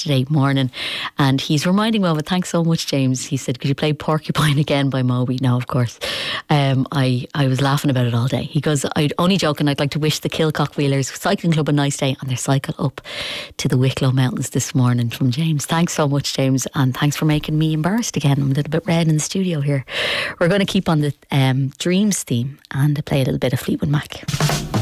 yesterday morning, and he's reminding me of it. Thanks so much, James. He said, could you play Porcupine again by Moby? No, of course. I was laughing about it all day. He goes, I'd only joking, I'd like to wish the Kilcock Wheelers Cycling Club a nice day on their cycle up to the Wicklow Mountains this morning, from James. Thanks so much, James, and thanks for making me embarrassed again. I'm a little bit red in the studio here. We're going to keep on the Dreams theme and play a little bit of Fleetwood Mac.